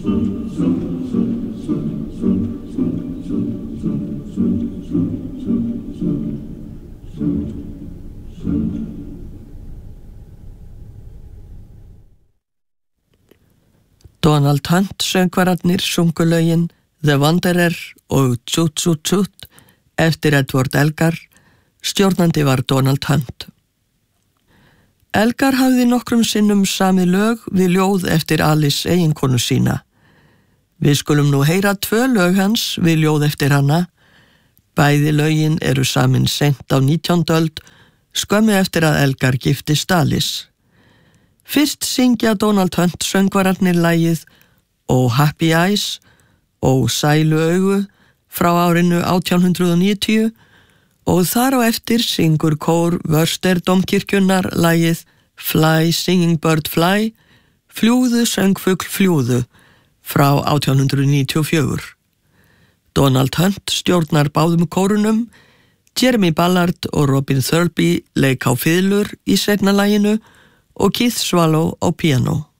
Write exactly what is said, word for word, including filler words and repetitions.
Donald Hunt söngvararnir sungu lögin The Wanderer og Chut Chut Chut eftir Edward Elgar, stjórnandi var Donald Hunt. Elgar hafði nokkrum sinnum samið lög við ljóð eftir Alice eiginkonu sína. Við skulum nú heyra tvö lög hans við ljóð eftir hana. Bæði lögin eru samin seint á nítjándu öld, skömmu eftir að Elgar giftist Alice. Fyrst syngja Donald Hunt söngvararnir lagið Oh Happy Eyes og Sælu augu frá árinu átján hundrað níutíu og þar á eftir syngur kór Worcester dómkirkjunnar lagið Fly Singing Bird Fly, fljúðu söngfugl fljúðu frá átján hundrað níutíu og fjögur. Donald Hunt stjórnar báðum kórunum, Jeremy Ballard og Robin Thirlby leik á fiðlur í seinna laginu og Keith Swallow á píanó.